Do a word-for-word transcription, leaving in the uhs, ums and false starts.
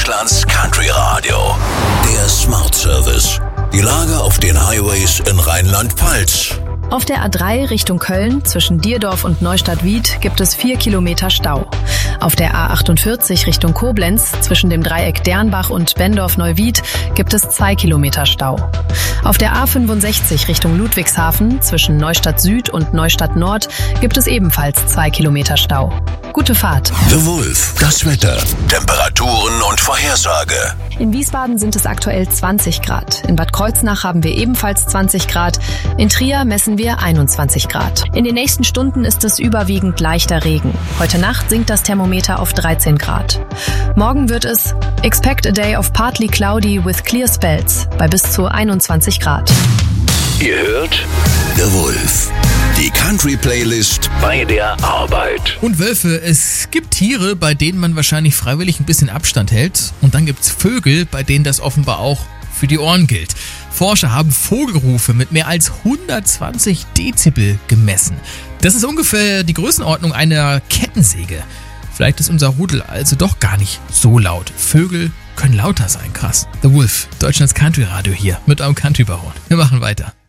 Deutschlands Country Radio. Der Smart Service. Die Lage auf den Highways in Rheinland-Pfalz. Auf der A drei Richtung Köln zwischen Dierdorf und Neustadt-Wied gibt es vier Kilometer Stau. Auf der A achtundvierzig Richtung Koblenz zwischen dem Dreieck Dernbach und Bendorf-Neuwied gibt es zwei Kilometer Stau. Auf der A fünfundsechzig Richtung Ludwigshafen zwischen Neustadt Süd und Neustadt Nord gibt es ebenfalls zwei Kilometer Stau. Gute Fahrt. The Wolf, das Wetter, Temperaturen und Vorhersage. In Wiesbaden sind es aktuell zwanzig Grad. In Bad Kreuznach haben wir ebenfalls zwanzig Grad. In Trier messen wir einundzwanzig Grad. In den nächsten Stunden ist es überwiegend leichter Regen. Heute Nacht sinkt das Thermometer auf dreizehn Grad. Morgen wird es expect a day of partly cloudy with clear spells bei bis zu einundzwanzig Grad. Ihr hört The Wolf, die Country-Playlist bei der Arbeit. Und Wölfe, es gibt Tiere, bei denen man wahrscheinlich freiwillig ein bisschen Abstand hält. Und dann gibt's Vögel, bei denen das offenbar auch für die Ohren gilt. Forscher haben Vogelrufe mit mehr als hundertzwanzig Dezibel gemessen. Das ist ungefähr die Größenordnung einer Kettensäge. Vielleicht ist unser Rudel also doch gar nicht so laut. Vögel können lauter sein, krass. The Wolf, Deutschlands Country Radio hier mit eurem Country-Baron. Wir machen weiter.